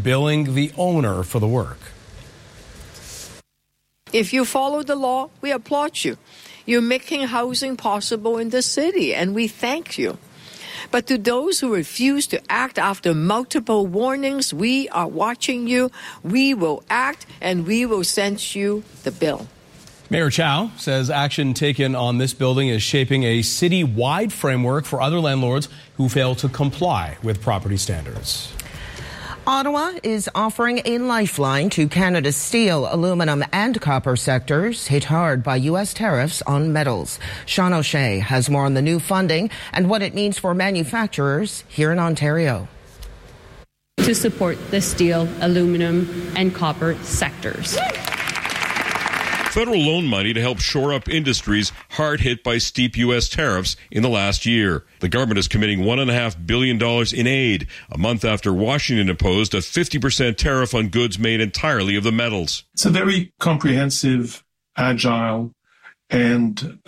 billing the owner for the work. If you follow the law, we applaud you. You're making housing possible in the city, and we thank you. But to those who refuse to act after multiple warnings, we are watching you. We will act, and we will send you the bill. Mayor Chow says action taken on this building is shaping a city-wide framework for other landlords who fail to comply with property standards. Ottawa is offering a lifeline to Canada's steel, aluminum and copper sectors hit hard by U.S. tariffs on metals. Sean O'Shea has more on the new funding and what it means for manufacturers here in Ontario. To support the steel, aluminum and copper sectors. Federal loan money to help shore up industries hard hit by steep U.S. tariffs in the last year. The government is committing $1.5 billion in aid, a month after Washington imposed a 50% tariff on goods made entirely of the metals. It's a very comprehensive, agile, and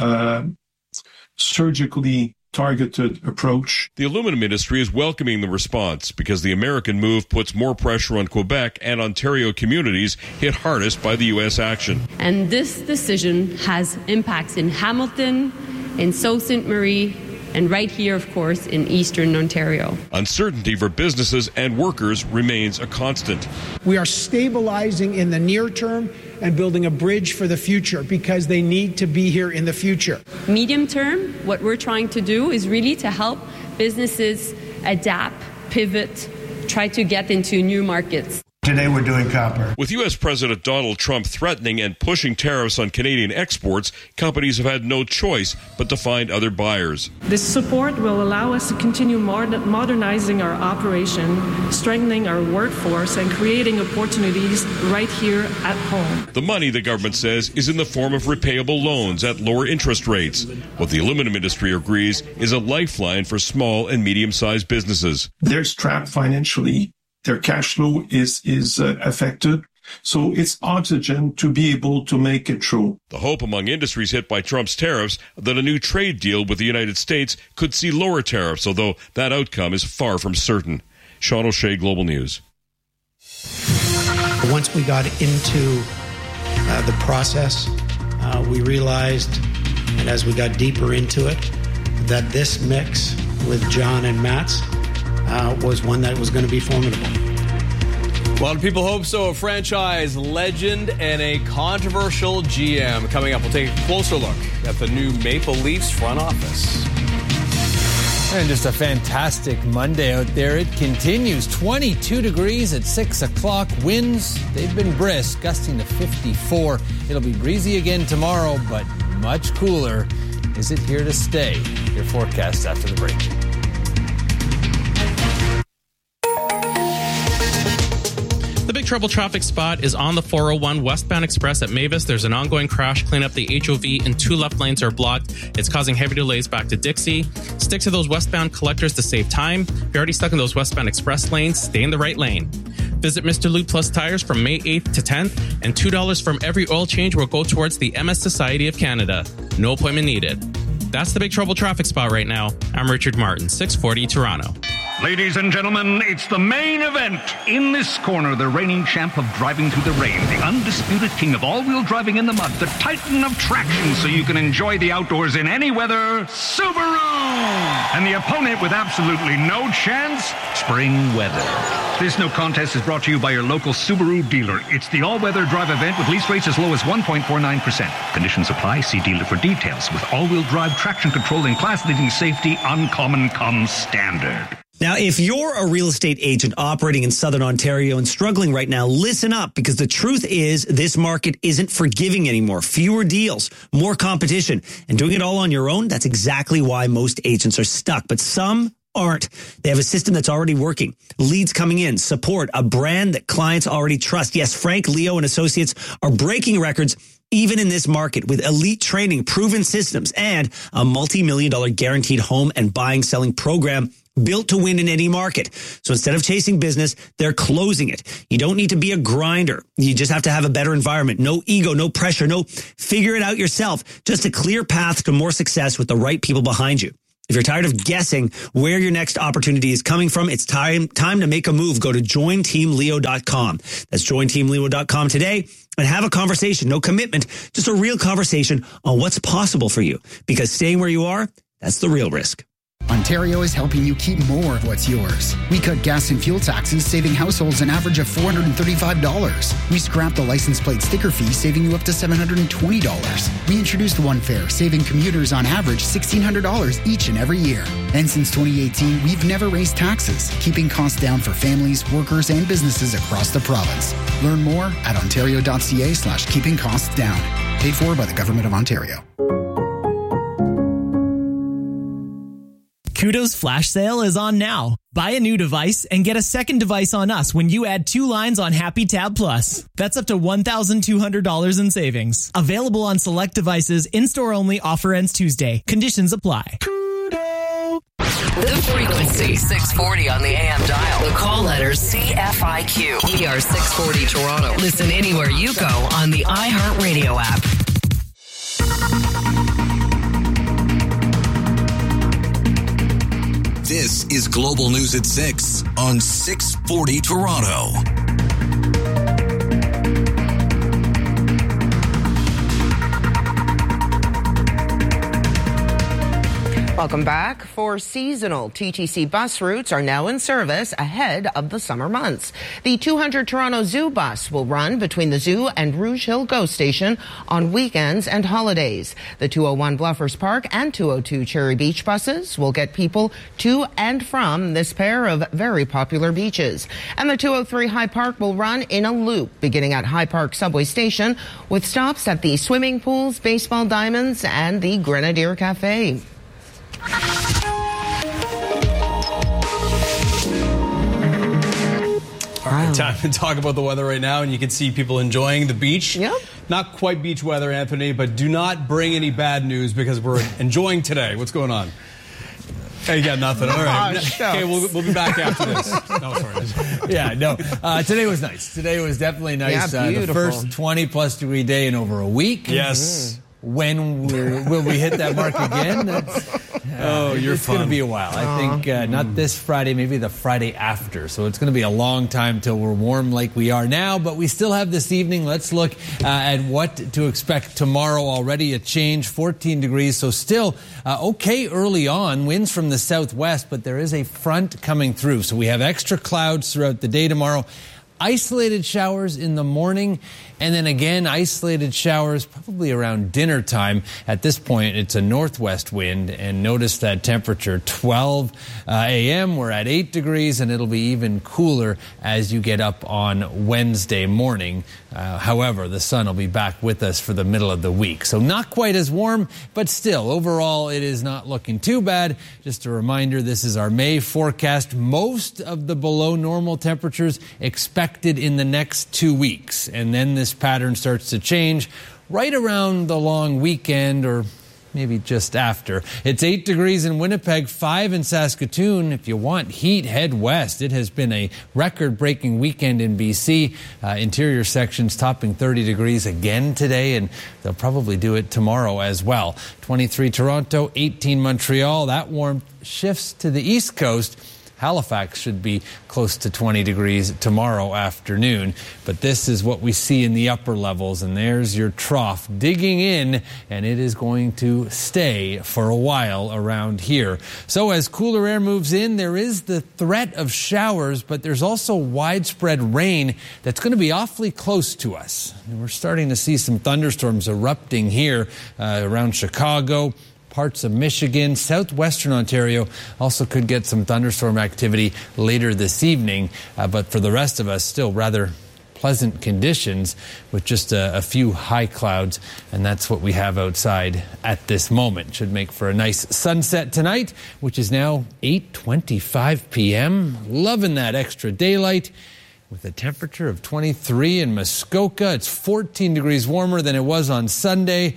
surgically targeted approach. The aluminum industry is welcoming the response because the American move puts more pressure on Quebec and Ontario communities hit hardest by the U.S. action. And this decision has impacts in Hamilton, in Sault Ste. Marie, and right here, of course, in Eastern Ontario. Uncertainty for businesses and workers remains a constant. We are stabilizing in the near term and building a bridge for the future because they need to be here in the future. Medium term, what we're trying to do is really to help businesses adapt, pivot, try to get into new markets. Today we're doing copper. With U.S. President Donald Trump threatening and pushing tariffs on Canadian exports, companies have had no choice but to find other buyers. This support will allow us to continue modernizing our operation, strengthening our workforce, and creating opportunities right here at home. The money, the government says, is in the form of repayable loans at lower interest rates. What the aluminum industry agrees is a lifeline for small and medium-sized businesses. They're strapped financially. Their cash flow is affected. So it's oxygen to be able to make it through. The hope among industries hit by Trump's tariffs that a new trade deal with the United States could see lower tariffs, although that outcome is far from certain. Sean O'Shea, Global News. Once we got into the process, we realized, and as we got deeper into it, that this mix with John and Matt's was one that was going to be formidable. A lot of people hope so. A franchise legend and a controversial GM. Coming up, we'll take a closer look at the new Maple Leafs front office. And just a fantastic Monday out there. It continues. 22 degrees at 6 o'clock. Winds, they've been brisk, gusting to 54. It'll be breezy again tomorrow, but much cooler. Is it here to stay? Your forecast after the break. The Big Trouble traffic spot is on the 401 westbound express at Mavis. There's an ongoing crash cleanup. The HOV and 2 left lanes are blocked. It's causing heavy delays back to Dixie. Stick to those westbound collectors to save time. If you're already stuck in those westbound express lanes, stay in the right lane. Visit Mr. Lube Plus Tires from May 8th to 10th, and $2 from every oil change will go towards the MS Society of Canada. No appointment needed. That's the Big Trouble traffic spot right now. I'm Richard Martin, 640 Toronto. Ladies and gentlemen, it's the main event. In this corner, the reigning champ of driving through the rain, the undisputed king of all-wheel driving in the mud, the titan of traction so you can enjoy the outdoors in any weather, Subaru! And the opponent with absolutely no chance, spring weather. This no contest is brought to you by your local Subaru dealer. It's the all-weather drive event with lease rates as low as 1.49%. Conditions apply. See dealer for details. With all-wheel drive traction control and class-leading safety, Uncommon comes standard. Now, if you're a real estate agent operating in Southern Ontario and struggling right now, listen up, because the truth is this market isn't forgiving anymore. Fewer deals, more competition, and doing it all on your own, that's exactly why most agents are stuck. But some aren't. They have a system that's already working. Leads coming in, support, a brand that clients already trust. Yes, Frank, Leo, and Associates are breaking records even in this market with elite training, proven systems, and a multi-million-dollar guaranteed home and buying, selling program built to win in any market. So instead of chasing business, they're closing it. You don't need to be a grinder. You just have to have a better environment. No ego, no pressure, no figure it out yourself. Just a clear path to more success with the right people behind you. If you're tired of guessing where your next opportunity is coming from, it's time to make a move. Go to jointeamleo.com. That's jointeamleo.com today and have a conversation. No commitment, just a real conversation on what's possible for you. Because staying where you are, that's the real risk. Ontario is helping you keep more of what's yours. We cut gas and fuel taxes, saving households an average of $435. We scrapped the license plate sticker fee, saving you up to $720. We introduced One Fare, saving commuters on average $1,600 each and every year. And since 2018, we've never raised taxes, keeping costs down for families, workers, and businesses across the province. Learn more at ontario.ca/keeping costs down. Paid for by the Government of Ontario. Koodo's flash sale is on now. Buy a new device and get a second device on us when you add 2 lines on Happy Tab Plus. That's up to $1,200 in savings. Available on select devices, in-store only, offer ends Tuesday. Conditions apply. Koodo! The frequency, 640 on the AM dial. The call letters CFIQ. ER 640 Toronto. Listen anywhere you go on the iHeartRadio app. This is Global News at 6 on 640 Toronto. Welcome back. 4 seasonal TTC bus routes are now in service ahead of the summer months. The 200 Toronto Zoo bus will run between the zoo and Rouge Hill GO Station on weekends and holidays. The 201 Bluffers Park and 202 Cherry Beach buses will get people to and from this pair of very popular beaches. And the 203 High Park will run in a loop beginning at High Park Subway Station with stops at the swimming pools, baseball diamonds, and the Grenadier Cafe. All right, time to talk about the weather right now, and you can see people enjoying the beach. Yep. Not quite beach weather, Anthony, but do not bring any bad news because we're enjoying today. What's going on? Hey, you got nothing. All right. Okay, we'll be back after this. No, sorry. Yeah, no. Today was nice. Today was definitely nice. Yeah, the first 20-plus degree day in over a week. Yes. When will we hit that mark again? It's going to be a while. I think not this Friday, maybe the Friday after. So it's going to be a long time till we're warm like we are now. But we still have this evening. Let's look at what to expect tomorrow. Already a change, 14 degrees. So still okay early on. Winds from the southwest, but there is a front coming through. So we have extra clouds throughout the day tomorrow. Isolated showers in the morning, and then again, isolated showers probably around dinner time. At this point, it's a northwest wind, and notice that temperature, 12 a.m., we're at 8 degrees, and it'll be even cooler as you get up on Wednesday morning. However, the sun will be back with us for the middle of the week. So not quite as warm, but still, overall, it is not looking too bad. Just a reminder, this is our May forecast. Most of the below normal temperatures expected in the next 2 weeks. And then this pattern starts to change right around the long weekend or maybe just after. It's 8 degrees in Winnipeg, 5 in Saskatoon. If you want heat, head west. It has been a record-breaking weekend in BC. Interior sections topping 30 degrees again today, and they'll probably do it tomorrow as well. 23 Toronto, 18 Montreal. That warmth shifts to the east coast. Halifax should be close to 20 degrees tomorrow afternoon. But this is what we see in the upper levels, and there's your trough digging in, and it is going to stay for a while around here. So as cooler air moves in, there is the threat of showers, but there's also widespread rain that's going to be awfully close to us. And we're starting to see some thunderstorms erupting here around Chicago, parts of Michigan, southwestern Ontario also could get some thunderstorm activity later this evening. But for the rest of us, still rather pleasant conditions with just a few high clouds. And that's what we have outside at this moment. Should make for a nice sunset tonight, which is now 8:25 p.m. Loving that extra daylight. With a temperature of 23 in Muskoka. It's 14 degrees warmer than it was on Sunday.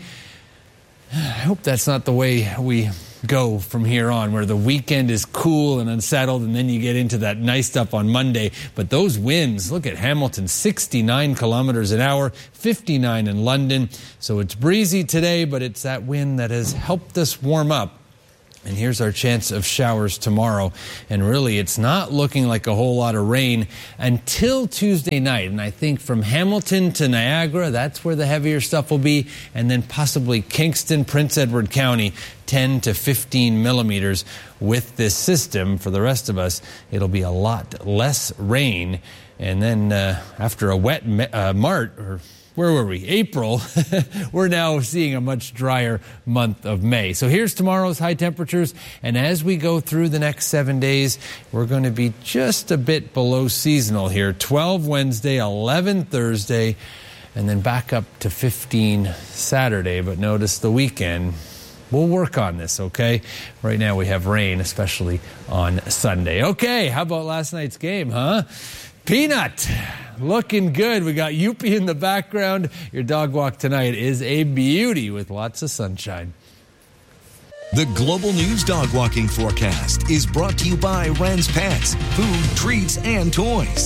I hope that's not the way we go from here on, where the weekend is cool and unsettled, and then you get into that nice stuff on Monday. But those winds, look at Hamilton, 69 kilometers an hour, 59 in London. So it's breezy today, but it's that wind that has helped us warm up And here's our chance of showers tomorrow. And really, it's not looking like a whole lot of rain until Tuesday night. And I think from Hamilton to Niagara, that's where the heavier stuff will be. And then possibly Kingston, Prince Edward County, 10 to 15 millimeters with this system. For the rest of us, it'll be a lot less rain. And then after a wet April, we're now seeing a much drier month of May. So here's tomorrow's high temperatures. And as we go through the next 7 days, we're going to be just a bit below seasonal here. 12 Wednesday, 11 Thursday, and then back up to 15 Saturday. But notice the weekend. We'll work on this, okay? Right now we have rain, especially on Sunday. Okay, how about last night's game, huh? Peanut, looking good. We got Youpie in the background. Your dog walk tonight is a beauty with lots of sunshine. The Global News Dog Walking Forecast is brought to you by Wren's Pets, food, treats, and toys.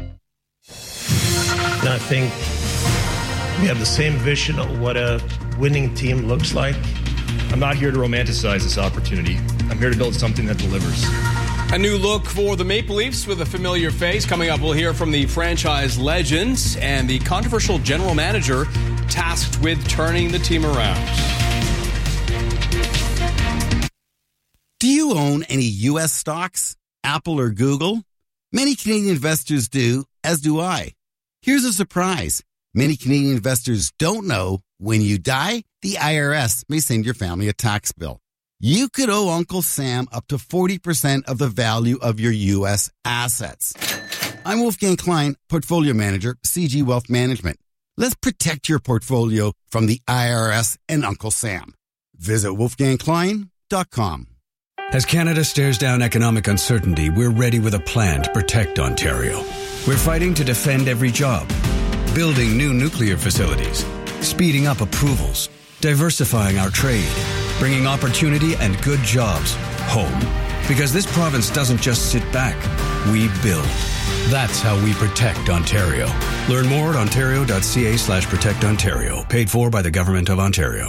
I think we have the same vision of what a winning team looks like. I'm not here to romanticize this opportunity. I'm here to build something that delivers. A new look for the Maple Leafs with a familiar face. Coming up, we'll hear from the franchise legends and the controversial general manager tasked with turning the team around. Do you own any U.S. stocks, Apple or Google? Many Canadian investors do, as do I. Here's a surprise. Many Canadian investors don't know when you die, the IRS may send your family a tax bill. You could owe Uncle Sam up to 40% of the value of your U.S. assets. I'm Wolfgang Klein, Portfolio Manager, CG Wealth Management. Let's protect your portfolio from the IRS and Uncle Sam. Visit wolfgangklein.com. As Canada stares down economic uncertainty, we're ready with a plan to protect Ontario. We're fighting to defend every job, building new nuclear facilities, speeding up approvals, diversifying our trade, bringing opportunity and good jobs home. Because this province doesn't just sit back, we build. That's how we protect Ontario. Learn more at ontario.ca/protectontario. Paid for by the Government of Ontario.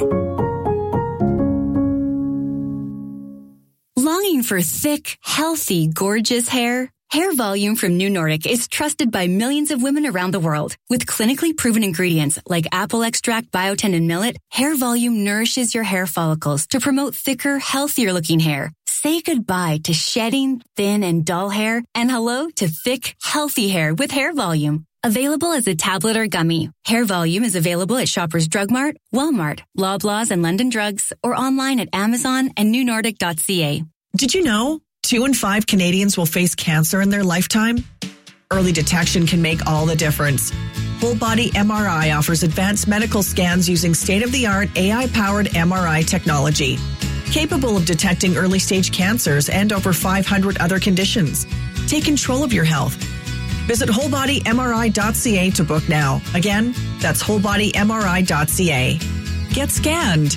Longing for thick, healthy, gorgeous hair? Hair Volume from New Nordic is trusted by millions of women around the world. With clinically proven ingredients like apple extract, biotin, and millet, Hair Volume nourishes your hair follicles to promote thicker, healthier-looking hair. Say goodbye to shedding, thin, and dull hair, and hello to thick, healthy hair with Hair Volume. Available as a tablet or gummy, Hair Volume is available at Shoppers Drug Mart, Walmart, Loblaws, and London Drugs, or online at Amazon and newnordic.ca. Did you know 2 in 5 Canadians will face cancer in their lifetime? Early detection can make all the difference. Whole Body MRI offers advanced medical scans using state-of-the-art AI-powered MRI technology, capable of detecting early-stage cancers and over 500 other conditions. Take control of your health. Visit wholebodymri.ca to book now. Again, that's wholebodymri.ca. Get scanned.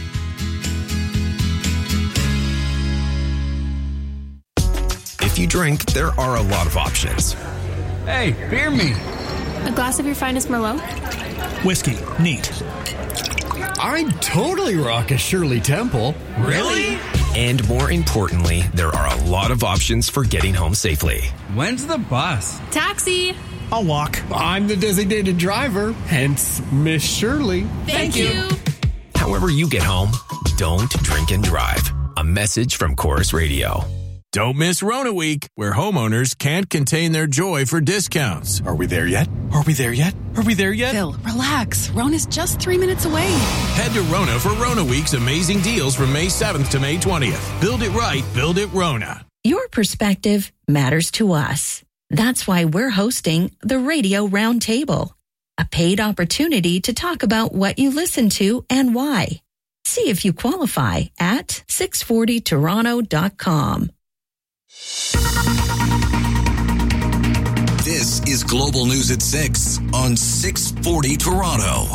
If you drink, there are a lot of options. Hey, beer me. A glass of your finest Merlot? Whiskey. Neat. I'd totally rock a Shirley Temple. Really? And more importantly, there are a lot of options for getting home safely. When's the bus? Taxi. I'll walk. I'm the designated driver, hence Miss Shirley. Thank you. However you get home, don't drink and drive. A message from Chorus Radio. Don't miss Rona Week, where homeowners can't contain their joy for discounts. Are we there yet? Are we there yet? Are we there yet? Phil, relax. Rona's just 3 minutes away. Head to Rona for Rona Week's amazing deals from May 7th to May 20th. Build it right, build it Rona. Your perspective matters to us. That's why we're hosting the Radio Roundtable, a paid opportunity to talk about what you listen to and why. See if you qualify at 640toronto.com. This is Global News at 6 on 640 Toronto.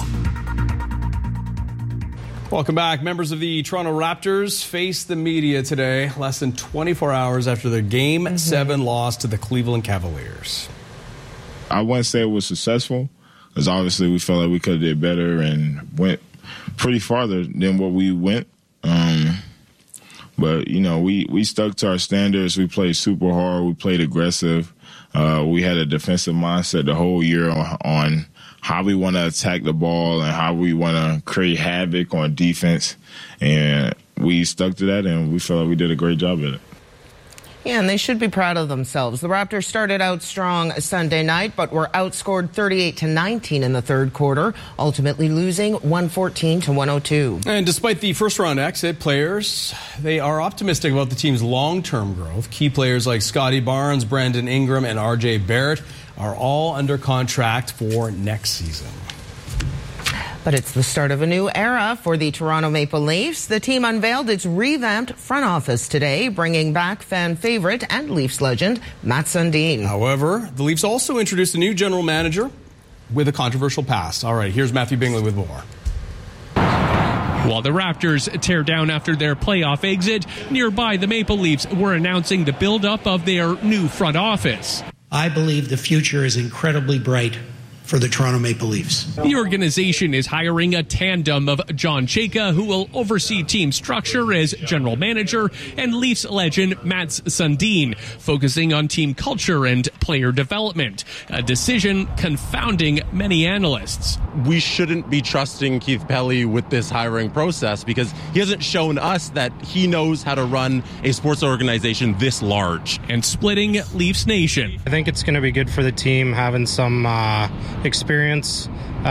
Welcome back. Members of the Toronto Raptors face the media today, less than 24 hours after their Game 7 loss to the Cleveland Cavaliers. I wouldn't say it was successful, because obviously we felt like we could have did better and went pretty farther than what we went. But, we stuck to our standards. We played super hard. We played aggressive. We had a defensive mindset the whole year on how we want to attack the ball and how we want to create havoc on defense. And we stuck to that, and we felt like we did a great job at it. Yeah, and they should be proud of themselves. The Raptors started out strong Sunday night, but were outscored 38-19 in the third quarter, ultimately losing 114-102. And despite the first-round exit, players, they are optimistic about the team's long-term growth. Key players like Scotty Barnes, Brandon Ingram, and R.J. Barrett are all under contract for next season. But it's the start of a new era for the Toronto Maple Leafs. The team unveiled its revamped front office today, bringing back fan favorite and Leafs legend Mats Sundin. However, the Leafs also introduced a new general manager with a controversial past. All right, here's Matthew Bingley with more. While the Raptors tear down after their playoff exit, nearby the Maple Leafs were announcing the buildup of their new front office. I believe the future is incredibly bright for the Toronto Maple Leafs. The organization is hiring a tandem of John Chayka, who will oversee team structure as general manager, and Leafs legend Mats Sundin, focusing on team culture and player development, a decision confounding many analysts. We shouldn't be trusting Keith Pelly with this hiring process because he hasn't shown us that he knows how to run a sports organization this large. And splitting Leafs Nation. I think it's going to be good for the team having some experience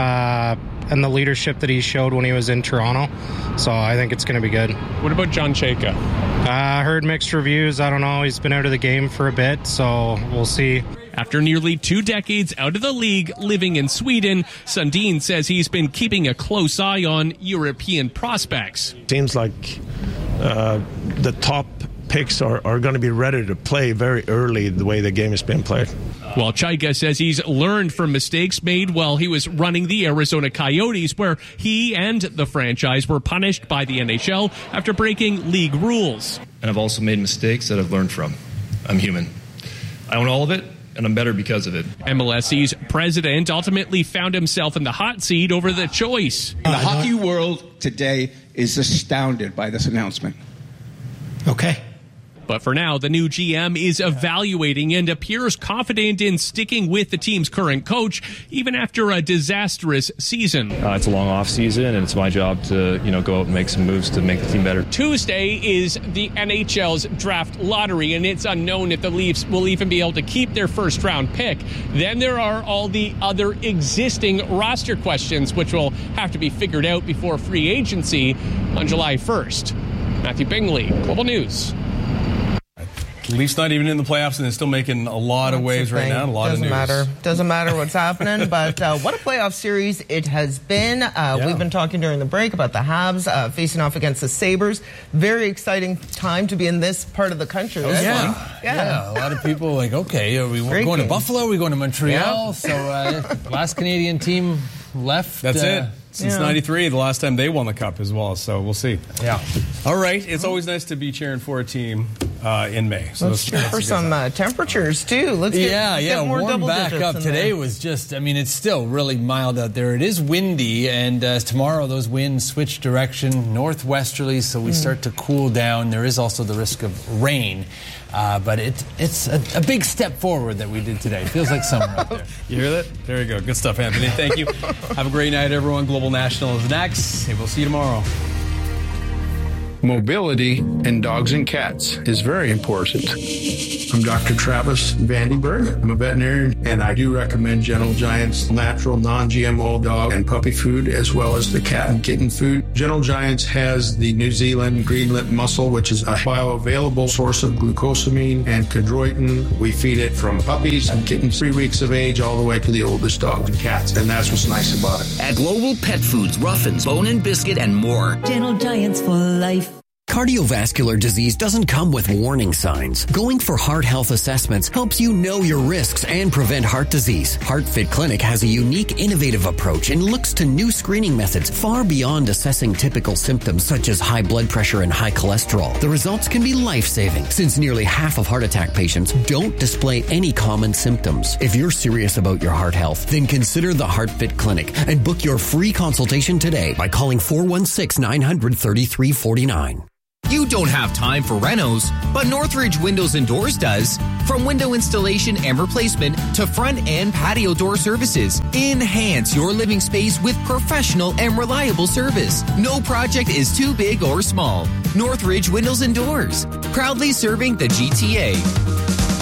and the leadership that he showed when he was in Toronto. So I think it's going to be good. What about John Chayka? I heard mixed reviews. I don't know. He's been out of the game for a bit, so we'll see. After nearly 2 decades out of the league, living in Sweden, Sundin says he's been keeping a close eye on European prospects. Seems like the top picks are going to be ready to play very early the way the game has been played. While Chayka says he's learned from mistakes made while he was running the Arizona Coyotes, where he and the franchise were punished by the NHL after breaking league rules. And I've also made mistakes that I've learned from. I'm human. I own all of it, and I'm better because of it. MLSE's president ultimately found himself in the hot seat over the choice. The hockey world today is astounded by this announcement. Okay. But for now, the new GM is evaluating and appears confident in sticking with the team's current coach, even after a disastrous season. It's a long off season, and it's my job to, go out and make some moves to make the team better. Tuesday is the NHL's draft lottery, and it's unknown if the Leafs will even be able to keep their first-round pick. Then there are all the other existing roster questions, which will have to be figured out before free agency on July 1st. Matthew Bingley, Global News. Leafs not even in the playoffs, and they're still making a lot of waves right now. A lot of news. Doesn't matter what's happening. But what a playoff series it has been. We've been talking during the break about the Habs facing off against the Sabres. Very exciting time to be in this part of the country. Yeah. A lot of people like, okay, are we going to Buffalo? Are we going to Montreal? Yeah. So last Canadian team left. That's it. Since 93, the last time they won the Cup as well. So we'll see. Yeah. All right. It's always nice to be cheering for a team in May. So let's cheer for some temperatures, too. Let's get more warm double back digits up. Today was just, it's still really mild out there. It is windy, and tomorrow those winds switch direction, northwesterly, so we start to cool down. There is also the risk of rain. But it's a big step forward that we did today. It feels like summer out there. You hear that? There you go. Good stuff, Anthony. Thank you. Have a great night, everyone. Global National is next, and we'll see you tomorrow. Mobility in dogs and cats is very important. I'm Dr. Travis Vandenberg. I'm a veterinarian, and I do recommend Gentle Giant's natural, non-GMO dog and puppy food, as well as the cat and kitten food. Gentle Giants has the New Zealand green lip mussel, which is a bioavailable source of glucosamine and chondroitin. We feed it from puppies and kittens 3 weeks of age all the way to the oldest dogs and cats, and that's what's nice about it. At Global Pet Foods, Ruffins, Bone and Biscuit, and more. Gentle Giants for life. Cardiovascular disease doesn't come with warning signs. Going for heart health assessments helps you know your risks and prevent heart disease. HeartFit Clinic has a unique, innovative approach and looks to new screening methods far beyond assessing typical symptoms such as high blood pressure and high cholesterol. The results can be life-saving since nearly half of heart attack patients don't display any common symptoms. If you're serious about your heart health, then consider the HeartFit Clinic and book your free consultation today by calling 416-900-3349. You don't have time for renos, but Northridge Windows and Doors does. From window installation and replacement to front and patio door services, enhance your living space with professional and reliable service. No project is too big or small. Northridge Windows and Doors, proudly serving the GTA.